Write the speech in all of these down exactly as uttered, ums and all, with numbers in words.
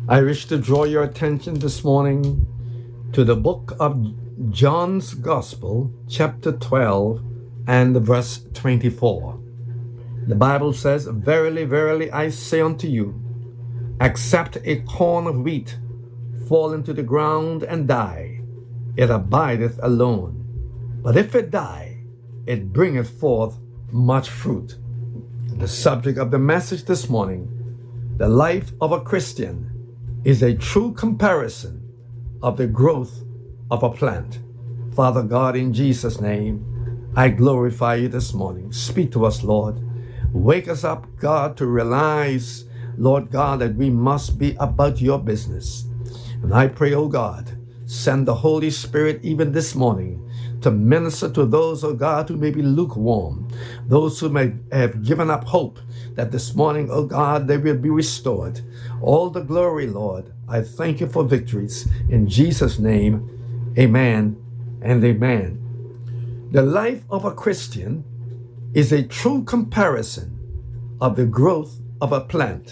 I wish to draw your attention this morning to the book of John's Gospel, chapter twelve and verse twenty-four. The Bible says, "Verily, verily, I say unto you, except a corn of wheat fall into the ground and die, it abideth alone. But if it die, it bringeth forth much fruit." The subject of the message this morning, the life of a Christian, is a true comparison of the growth of a plant. Father God, in Jesus' name, I glorify you this morning. Speak to us, Lord. Wake us up, God, to realize, Lord God, that we must be about your business. And I pray, oh God, send the Holy Spirit even this morning to minister to those, oh God, who may be lukewarm, those who may have given up hope, that this morning, oh God, they will be restored. All the glory, Lord. I thank you for victories. In Jesus' name, amen and amen. The life of a Christian is a true comparison of the growth of a plant.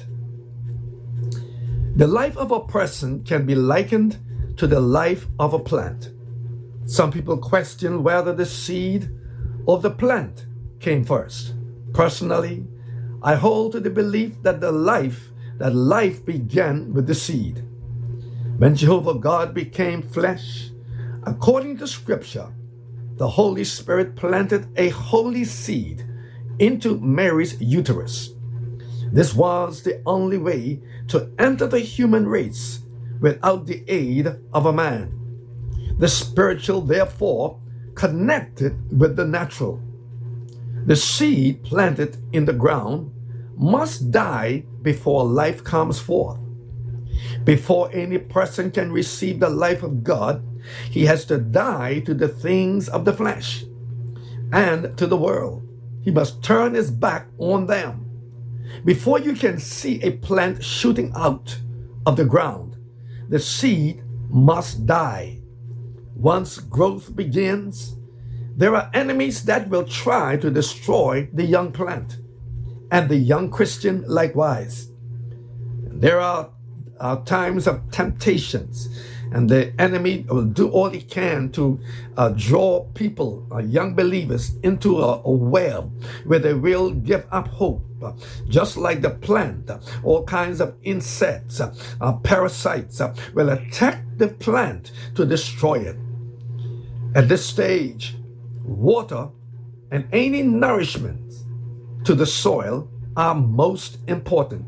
The life of a person can be likened to the life of a plant. Some people question whether the seed or the plant came first. Personally, I hold to the belief that the life, that life began with the seed. When Jehovah God became flesh, according to Scripture, the Holy Spirit planted a holy seed into Mary's uterus. This was the only way to enter the human race without the aid of a man. The spiritual, therefore, connected with the natural. The seed planted in the ground must die before life comes forth. Before any person can receive the life of God, he has to die to the things of the flesh and to the world. He must turn his back on them. Before you can see a plant shooting out of the ground, the seed must die. Once growth begins, there are enemies that will try to destroy the young plant and the young Christian likewise. There are, are times of temptations, and the enemy will do all he can to uh, draw people, uh, young believers, into a, a web where they will give up hope. Uh, just like the plant, uh, all kinds of insects, uh, uh, parasites uh, will attack the plant to destroy it. At this stage, water and any nourishment to the soil are most important.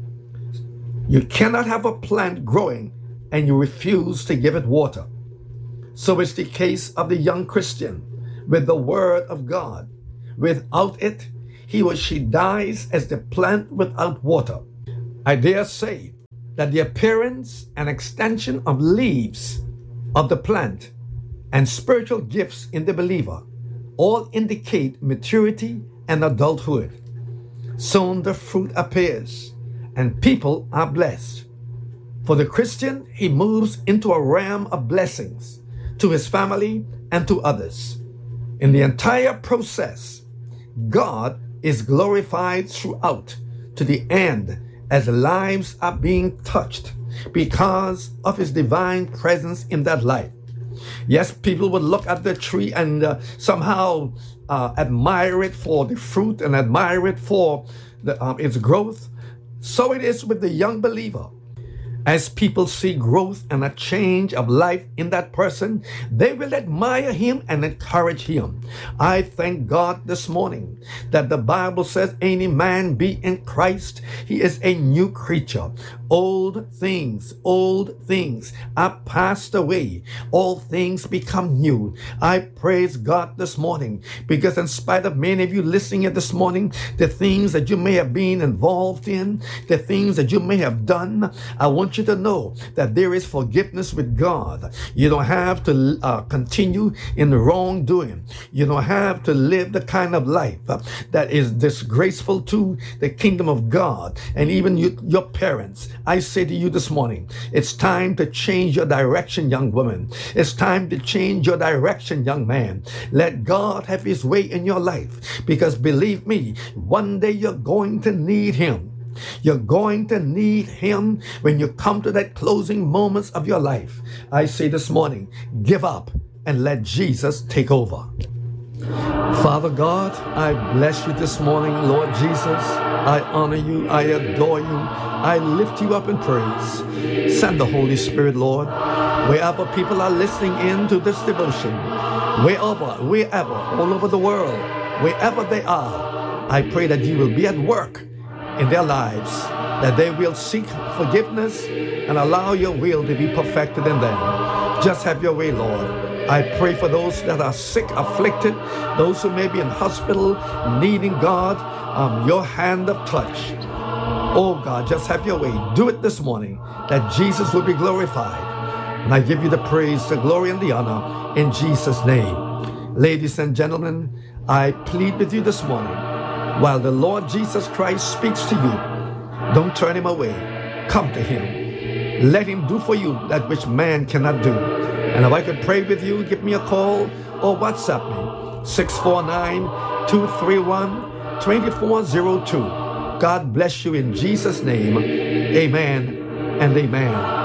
You cannot have a plant growing and you refuse to give it water. So is the case of the young Christian with the Word of God. Without it, he or she dies as the plant without water. I dare say that the appearance and extension of leaves of the plant and spiritual gifts in the believer all indicate maturity and adulthood. Soon the fruit appears and people are blessed. For the Christian, he moves into a realm of blessings to his family and to others. In the entire process, God is glorified throughout to the end as lives are being touched because of his divine presence in that life. Yes, people would look at the tree and uh, somehow uh, admire it for the fruit and admire it for the, um, its growth. So it is with the young believer. As people see growth and a change of life in that person, they will admire him and encourage him. I thank God this morning that the Bible says, any man be in Christ, he is a new creature. Old things, old things are passed away. All things become new. I praise God this morning because in spite of many of you listening in this morning, the things that you may have been involved in, the things that you may have done, I want you to know that there is forgiveness with God. You don't have to uh, continue in the wrongdoing. You don't have to live the kind of life uh, that is disgraceful to the kingdom of God and even you, your parents. I say to you this morning, it's time to change your direction, young woman. It's time to change your direction, young man. Let God have his way in your life because believe me, one day you're going to need him. You're going to need him when you come to that closing moments of your life. I say this morning, give up and let Jesus take over. Father God, I bless you this morning, Lord Jesus. I honor you. I adore you. I lift you up in praise. Send the Holy Spirit, Lord, wherever people are listening in to this devotion, wherever, wherever, all over the world, wherever they are, I pray that you will be at work in their lives, that they will seek forgiveness and allow your will to be perfected in them. Just have your way, Lord. I pray for those that are sick, afflicted, those who may be in hospital, needing God, um, your hand of touch. Oh God, just have your way. Do it this morning, that Jesus will be glorified. And I give you the praise, the glory, and the honor in Jesus' name. Ladies and gentlemen, I plead with you this morning, while the Lord Jesus Christ speaks to you, don't turn him away. Come to him. Let him do for you that which man cannot do. And if I could pray with you, give me a call or WhatsApp me, six four nine, two three one, two four zero two. God bless you in Jesus' name. Amen and amen.